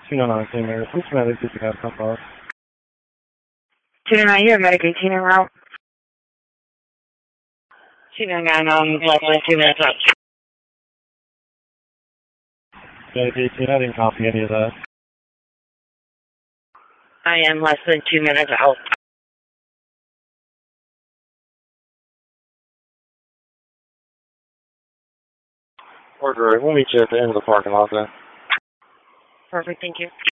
299 Senior. Which medic did you have so far? 299, you have medic 18 en route. 299, less than 2 minutes out. Medic 18, I didn't copy any of that. I am less than 2 minutes out. Order, we'll meet you at the end of the parking lot then. Perfect, thank you.